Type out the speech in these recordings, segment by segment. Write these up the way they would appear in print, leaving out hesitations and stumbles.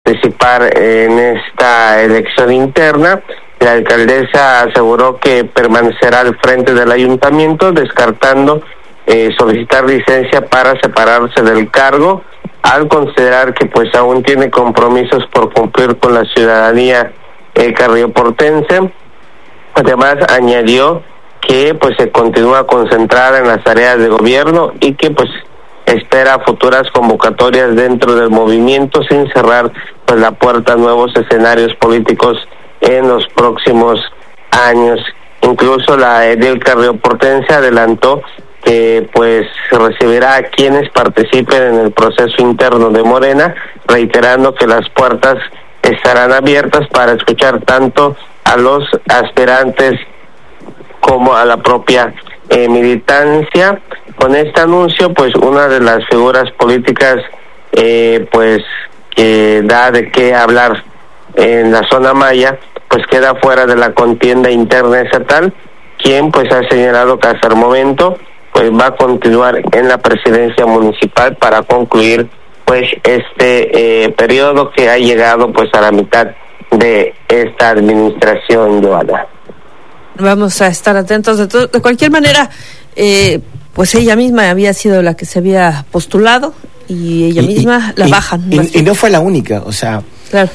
participar en esta elección interna. La alcaldesa aseguró que permanecerá al frente del ayuntamiento, descartando solicitar licencia para separarse del cargo, al considerar que pues aún tiene compromisos por cumplir con la ciudadanía carrioportense. Además añadió que pues se continúa concentrada en las tareas de gobierno y que pues espera futuras convocatorias dentro del movimiento, sin cerrar pues la puerta a nuevos escenarios políticos en los próximos años. Incluso la edil carrioportense adelantó que pues se recibirá a quienes participen en el proceso interno de Morena, reiterando que las puertas estarán abiertas para escuchar tanto a los aspirantes como a la propia militancia. Con este anuncio, pues una de las figuras políticas pues que da de qué hablar en la zona maya, pues queda fuera de la contienda interna estatal, quien pues ha señalado que hasta el momento pues va a continuar en la presidencia municipal para concluir pues este periodo que ha llegado pues a la mitad de esta administración, Joana. Vamos a estar atentos de cualquier manera. Pues ella misma había sido la que se había postulado y ella misma la bajan. Y no fue la única, o sea, claro.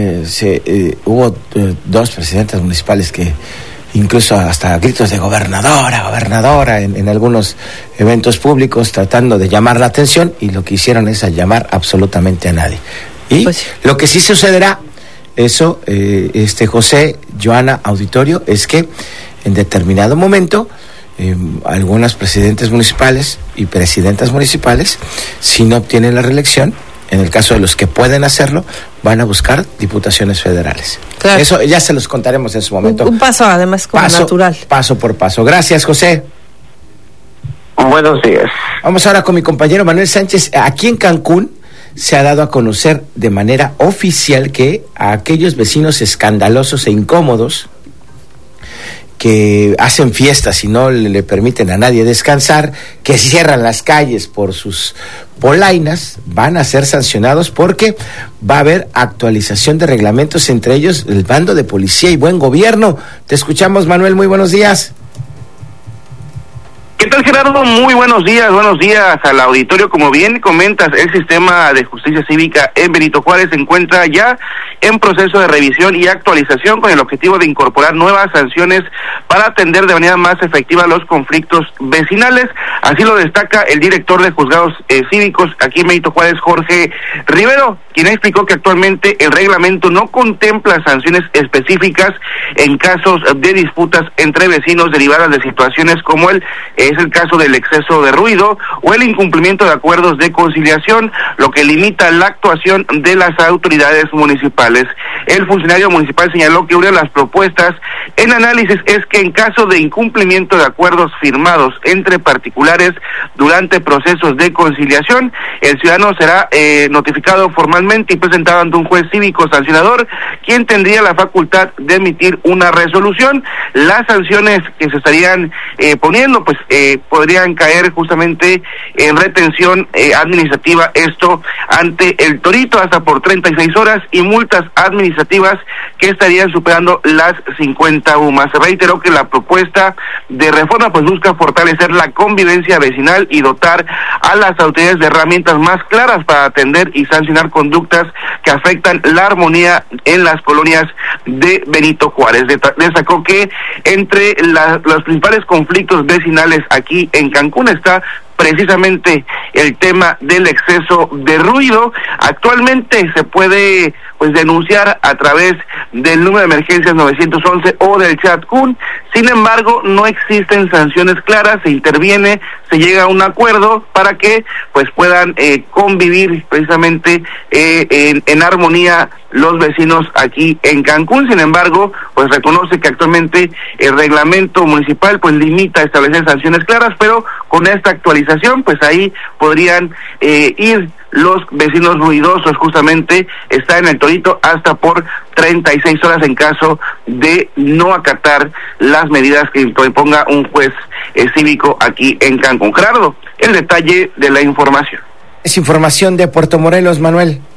Hubo dos presidentas municipales que incluso hasta gritos de gobernadora en algunos eventos públicos tratando de llamar la atención, y lo que hicieron es llamar absolutamente a nadie. Y pues lo que sí sucederá, eso, José, Joana, auditorio, es que en determinado momento algunas presidentes municipales y presidentas municipales, si no obtienen la reelección, en el caso de los que pueden hacerlo, van a buscar diputaciones federales. Claro. Eso ya se los contaremos en su momento. Un paso además como natural. Paso por paso. Gracias, José. Buenos días. Vamos ahora con mi compañero Manuel Sánchez. Aquí en Cancún se ha dado a conocer de manera oficial que a aquellos vecinos escandalosos e incómodos que hacen fiestas y no le permiten a nadie descansar, que cierran las calles por sus polainas, van a ser sancionados porque va a haber actualización de reglamentos, entre ellos el bando de policía y buen gobierno. Te escuchamos, Manuel, muy buenos días. ¿Qué tal, Gerardo? Muy buenos días al auditorio. Como bien comentas, el sistema de justicia cívica en Benito Juárez se encuentra ya en proceso de revisión y actualización con el objetivo de incorporar nuevas sanciones para atender de manera más efectiva los conflictos vecinales. Así lo destaca el director de juzgados cívicos aquí en Benito Juárez, Jorge Rivero, quien explicó que actualmente el reglamento no contempla sanciones específicas en casos de disputas entre vecinos derivadas de situaciones como es el caso del exceso de ruido o el incumplimiento de acuerdos de conciliación, lo que limita la actuación de las autoridades municipales. El funcionario municipal señaló que una de las propuestas en análisis es que en caso de incumplimiento de acuerdos firmados entre particulares durante procesos de conciliación, el ciudadano será notificado formalmente y presentado ante un juez cívico sancionador, quien tendría la facultad de emitir una resolución. Las sanciones que se estarían poniendo pues podrían caer justamente en retención administrativa, esto ante el Torito hasta por 36 horas, y multas administrativas que estarían superando las 50 UMAS. Se reiteró que la propuesta de reforma pues busca fortalecer la convivencia vecinal y dotar a las autoridades de herramientas más claras para atender y sancionar conductas que afectan la armonía en las colonias de Benito Juárez. Destacó que entre los principales conflictos vecinales aquí en Cancún está precisamente el tema del exceso de ruido. Actualmente se puede pues denunciar a través del número de emergencias 911 o del chat-CUN. Sin embargo, no existen sanciones claras, se interviene, se llega a un acuerdo para que pues puedan convivir precisamente en armonía los vecinos aquí en Cancún. Sin embargo, pues reconoce que actualmente el reglamento municipal pues limita a establecer sanciones claras, pero con esta actualización pues ahí podrían ir los vecinos ruidosos, justamente está en el Torito hasta por 36 horas en caso de no acatar las medidas que imponga un juez cívico aquí en Cancún. Gerardo, el detalle de la información. Es información de Puerto Morelos, Manuel.